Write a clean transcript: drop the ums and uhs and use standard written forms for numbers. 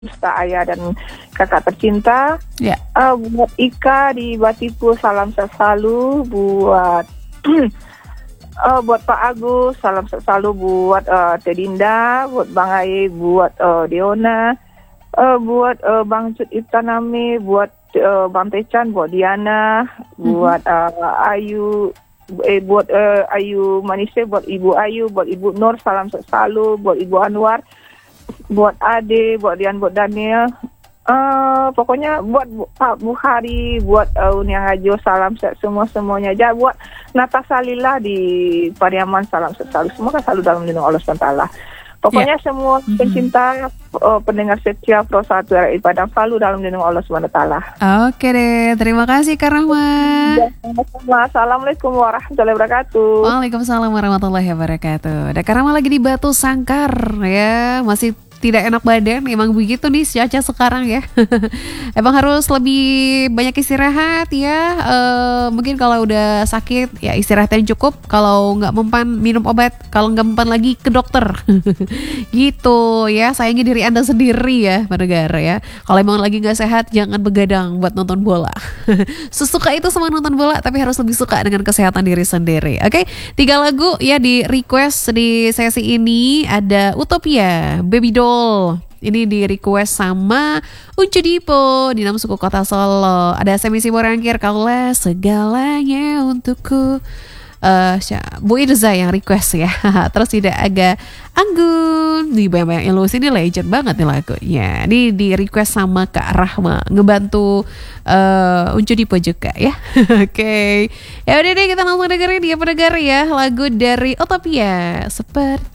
Sta Ayah dan kakak tercinta. Ya. Buat Ika di Batipu, salam sehat selalu. Buat buat Pak Agus, salam sehat selalu. Buat Teh Dinda, buat Bang Ai, buat Deona, buat Bang Cut Ibtanami, buat Bang Tecan, buat Diana, buat Ayu, buat Ayu Manise, buat Ibu Ayu, buat Ibu Nur, salam sehat selalu. Buat Ibu Anwar, buat Ade, buat Dian, buat Daniel, pokoknya buat Pak Bukhari, buat Unia Hajo, salam sehat semuanya aja. Buat Natasha Lila di Pariaman, salam sehat selalu. Semoga selalu dalam lindung Allah SWT. Pokoknya semua pencinta, pendengar setia Pro 1 RRI Padang selalu dalam lindung Allah SWT. Oke deh, terima kasih Kak Rahma. Assalamualaikum warahmatullahi wabarakatuh. Waalaikumsalam warahmatullahi wabarakatuh. Dan Kak Rahma lagi di Batu Sangkar ya, masih tidak enak badan, emang begitu nih cuaca sekarang ya. Emang harus lebih banyak istirahat ya. Mungkin kalau udah sakit ya istirahat yang cukup. Kalau nggak mempan minum obat. Kalau nggak mempan lagi ke dokter. Gitu ya. Sayangi diri Anda sendiri ya, pendengar ya. Kalau emang lagi nggak sehat jangan begadang buat nonton bola. Sesuka itu sama nonton bola, tapi harus lebih suka dengan kesehatan diri sendiri. Oke, 3 lagu ya di request di sesi ini. Ada Utopia, Baby Doll. Ini di request sama Uncu Dipo di Suku Kota Solo. Ada Semi Siborangkir, Kaulah Segalanya Untukku. Bu Irza yang request ya. Terus tidak agak Anggun. Nih banyak yang luas, ini legend banget nih lagunya. Ini di request sama Kak Rahma, ngebantu Uncu Dipo juga ya. Oke. Ya udah deh, kita langsung dengerin ya pendengar ya lagu dari Utopia. Seperti